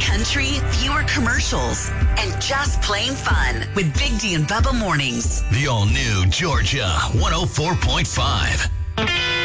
country, fewer commercials, and just plain fun with Big D and Bubba Mornings. The all-new Georgia 104.5.